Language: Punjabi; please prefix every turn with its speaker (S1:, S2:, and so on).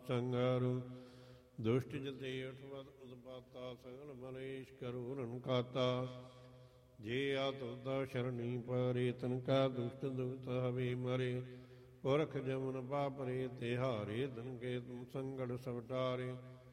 S1: ਸੰਗਾਰੂ ਦੁਸ਼ਟ ਜਤੇ ਉਠਵਤ ਉਦਪਾਤਾ ਸਗਲ ਮਲੇਸ਼ ਕਰੂਰਨ ਕਾਤਾ ਜੇ ਆਤੁਦਾ ਸ਼ਰਣੀ ਪਰੇ ਤਨ ਕਾ ਦੁਸ਼ਟ ਦੁਸ਼ਟ ਹਵੇ ਮਰੇ ਪੁਰਖ ਜਮਨ ਬਾਪਰੇ ਤਿਹਾਰੇ ਤਨ ਕੇ ਤੁਮ ਸੰਗੜ ਸਵਟਾਰੇ